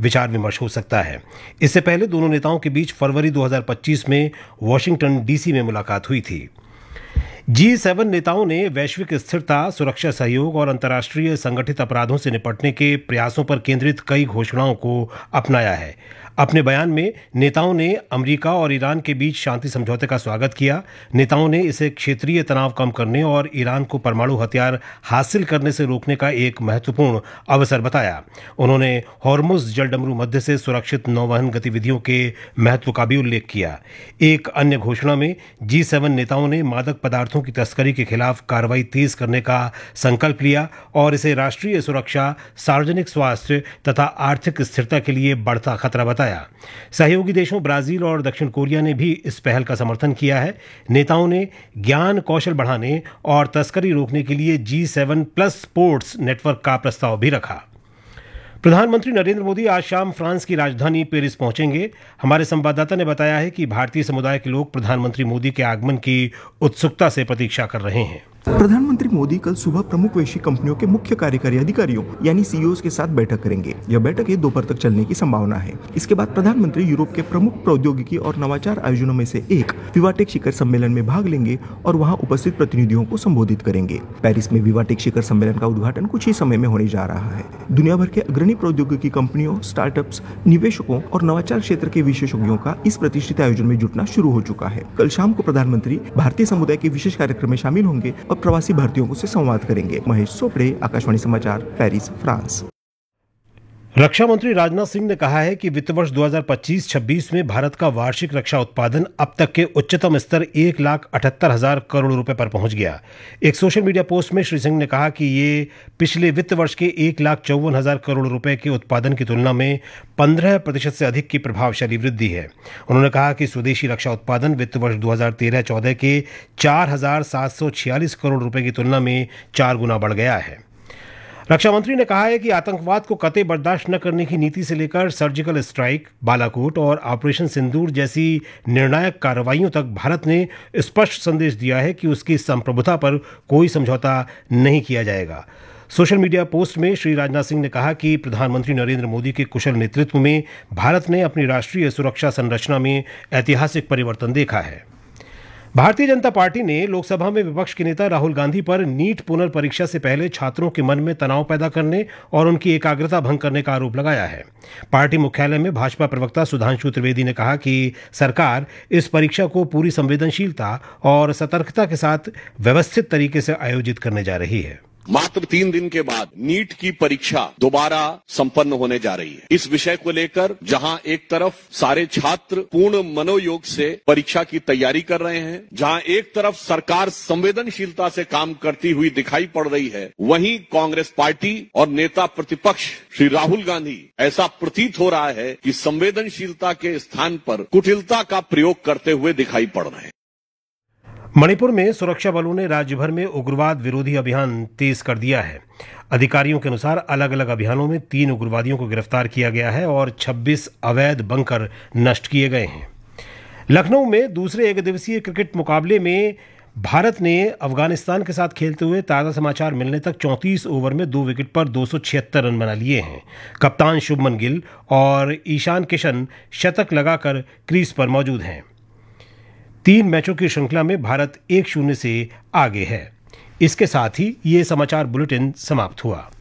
विचार विमर्श हो सकता है। इससे पहले दोनों नेताओं के बीच फरवरी 2025 में वॉशिंगटन डीसी में मुलाकात हुई थी। G7 नेताओं ने वैश्विक स्थिरता, सुरक्षा सहयोग और अंतर्राष्ट्रीय संगठित अपराधों से निपटने के प्रयासों पर केंद्रित कई घोषणाओं को अपनाया है। अपने बयान में नेताओं ने अमेरिका और ईरान के बीच शांति समझौते का स्वागत किया। नेताओं ने इसे क्षेत्रीय तनाव कम करने और ईरान को परमाणु हथियार हासिल करने से रोकने का एक महत्वपूर्ण अवसर बताया। उन्होंने हॉर्मुज़ जलडमरू मध्य से सुरक्षित नौवहन गतिविधियों के महत्व का भी उल्लेख किया। एक अन्य घोषणा में G7 नेताओं ने मादक पदार्थों की तस्करी के खिलाफ कार्रवाई तेज करने का संकल्प लिया और इसे राष्ट्रीय सुरक्षा, सार्वजनिक स्वास्थ्य तथा आर्थिक स्थिरता के लिए बढ़ता खतरा बताया। सहयोगी देशों ब्राजील और दक्षिण कोरिया ने भी इस पहल का समर्थन किया है। नेताओं ने ज्ञान कौशल बढ़ाने और तस्करी रोकने के लिए G7+ स्पोर्ट्स नेटवर्क का प्रस्ताव भी रखा। प्रधानमंत्री नरेंद्र मोदी आज शाम फ्रांस की राजधानी पेरिस पहुंचेंगे। हमारे संवाददाता ने बताया है कि भारतीय समुदाय के लोग प्रधानमंत्री मोदी के आगमन की उत्सुकता से प्रतीक्षा कर रहे हैं। प्रधानमंत्री मोदी कल सुबह प्रमुख वैश्विक कंपनियों के मुख्य कार्यकारी अधिकारियों यानी सीईओज के साथ बैठक करेंगे। यह बैठक दोपहर तक चलने की संभावना है। इसके बाद प्रधानमंत्री यूरोप के प्रमुख प्रौद्योगिकी और नवाचार आयोजनों में से एक विवाटेक शिखर सम्मेलन में भाग लेंगे और वहां उपस्थित प्रतिनिधियों को संबोधित करेंगे। पेरिस में विवाटेक शिखर सम्मेलन का उद्घाटन कुछ ही समय में होने जा रहा है। दुनिया भर के अग्रणी प्रौद्योगिकी कंपनियों, स्टार्टअप्स, निवेशकों और नवाचार क्षेत्र के विशेषज्ञों का इस प्रतिष्ठित आयोजन में जुटना शुरू हो चुका है। कल शाम को प्रधानमंत्री भारतीय समुदाय के विशेष कार्यक्रम में शामिल होंगे और प्रवासी भारतीयों से संवाद करेंगे। महेश सोपड़े, आकाशवाणी समाचार, पेरिस, फ्रांस। रक्षा मंत्री राजनाथ सिंह ने कहा है कि वित्त वर्ष 2025-26 में भारत का वार्षिक रक्षा उत्पादन अब तक के उच्चतम स्तर 1,78,000 करोड़ रुपए पर पहुंच गया। एक सोशल मीडिया पोस्ट में श्री सिंह ने कहा कि ये पिछले वित्त वर्ष के 1,54,000 करोड़ रुपए के उत्पादन की तुलना में 15% से अधिक की प्रभावशाली वृद्धि है। उन्होंने कहा कि स्वदेशी रक्षा उत्पादन वित्त वर्ष 2013-14 के 4,746 करोड़ रुपए की तुलना में 4 गुना बढ़ गया है। रक्षा मंत्री ने कहा है कि आतंकवाद को कतई बर्दाश्त न करने की नीति से लेकर सर्जिकल स्ट्राइक, बालाकोट और ऑपरेशन सिंदूर जैसी निर्णायक कार्रवाइयों तक भारत ने स्पष्ट संदेश दिया है कि उसकी संप्रभुता पर कोई समझौता नहीं किया जाएगा। सोशल मीडिया पोस्ट में श्री राजनाथ सिंह ने कहा कि प्रधानमंत्री नरेंद्र मोदी के कुशल नेतृत्व में भारत ने अपनी राष्ट्रीय सुरक्षा संरचना में ऐतिहासिक परिवर्तन देखा है। भारतीय जनता पार्टी ने लोकसभा में विपक्ष के नेता राहुल गांधी पर नीट पुनर्परीक्षा से पहले छात्रों के मन में तनाव पैदा करने और उनकी एकाग्रता भंग करने का आरोप लगाया है। पार्टी मुख्यालय में भाजपा प्रवक्ता सुधांशु त्रिवेदी ने कहा कि सरकार इस परीक्षा को पूरी संवेदनशीलता और सतर्कता के साथ व्यवस्थित तरीके से आयोजित करने जा रही है। मात्र 3 दिन के बाद नीट की परीक्षा दोबारा संपन्न होने जा रही है। इस विषय को लेकर जहां एक तरफ सारे छात्र पूर्ण मनोयोग से परीक्षा की तैयारी कर रहे हैं, जहां एक तरफ सरकार संवेदनशीलता से काम करती हुई दिखाई पड़ रही है, वहीं कांग्रेस पार्टी और नेता प्रतिपक्ष श्री राहुल गांधी ऐसा प्रतीत हो रहा है कि संवेदनशीलता के स्थान पर कुटिलता का प्रयोग करते हुए दिखाई पड़ रहे हैं। मणिपुर में सुरक्षा बलों ने राज्य भर में उग्रवाद विरोधी अभियान तेज कर दिया है। अधिकारियों के अनुसार अलग अलग अभियानों में 3 उग्रवादियों को गिरफ्तार किया गया है और 26 अवैध बंकर नष्ट किए गए हैं। लखनऊ में दूसरे एकदिवसीय क्रिकेट मुकाबले में भारत ने अफगानिस्तान के साथ खेलते हुए ताज़ा समाचार मिलने तक 34 ओवर में 2 विकेट पर 276 रन बना लिए हैं। कप्तान शुभमन गिल और ईशान किशन शतक लगाकर क्रीज पर मौजूद हैं। 3 मैचों की श्रृंखला में भारत 1-0 से आगे है। इसके साथ ही ये समाचार बुलेटिन समाप्त हुआ।